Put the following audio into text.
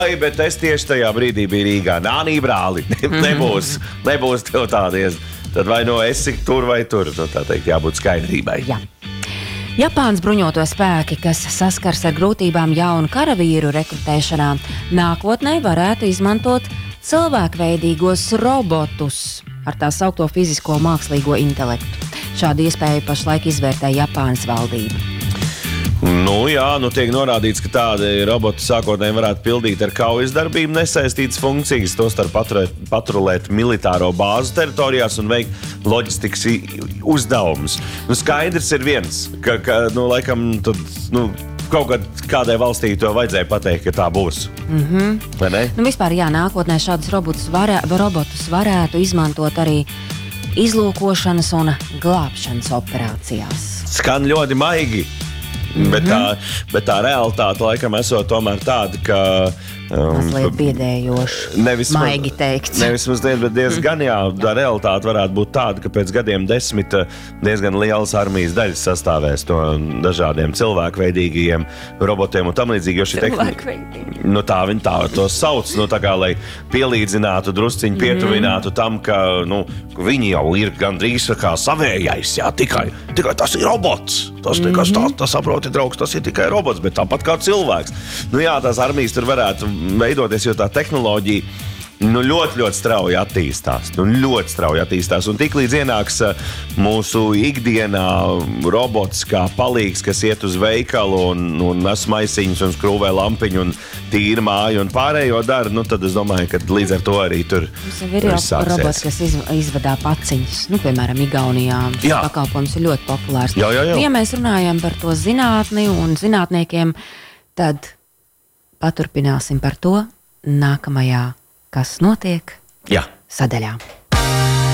Bet es tieši tajā brīdī biju Rīgā. Nānī, brāli, nebūs tev tādies. Tad vai no esi tur vai tur, tā teikt, jābūt skaidrībai. Jā. Japānas bruņoto spēki, kas saskars ar grūtībām jaunu karavīru rekrutēšanā, nākotnē varētu izmantot cilvēkveidīgos robotus ar tā saukto fizisko mākslīgo intelektu. Šādu iespēju pašlaik izvērtē Japānas valdība. Tiek norādīts, ka tādi roboti sākotnēji varētu pildīt ar kaujas darbību nesaistītas funkcijas, tostarp patrulēt militāro bāzu teritorijās un veikt loģistikas uzdevumus. Skaidrs ir viens, ka laikam tad, kaut kādai valstī to vajadzēja pateikt, ka tā būs. Vai ne? Vispār, nākotnē šādus robotus varētu izmantot arī izlūkošanas un glābšanas operācijās. Skan ļoti maigi. Bet tā realitāte laikam esot tomēr tāda, ka mazliet biedējoši, maigi teikts. Nevis mazliet, bet diezgan tā realitāte varētu būt tāda, ka pēc gadiem 10 diezgan lielas armijas daļas sastāvēs no dažādiem cilvēkveidīgiem robotiem un tam līdzīgi, jo šī tehnika, tā viņi tā to sauc, tā kā, lai pielīdzinātu, drusciņu pietuvinātu tam, ka viņi jau ir gandrīz kā savējais, tikai tas ir robots. Tas nekas tas saproti, draugs, tas ir tikai robots, bet tāpat kā cilvēks. Tās armijas tur varētu veidoties, jo tā tehnoloģija ļoti, ļoti strauji attīstās. Un tiklīdz ienāks mūsu ikdienā robots kā palīgs, kas iet uz veikalu un nes maisiņus un skrūvē lampiņu un tīra māju un pārējo dara, tad es domāju, ka līdz ar to arī tur ir jau robots, kas izvadā paciņus. Piemēram, Igaunijā pakalpojums ir ļoti populārs. Ja mēs runājam par to zinātni un zinātniekiem, tad paturpināsim par to nākamajā Kas notiek? Sadaļā.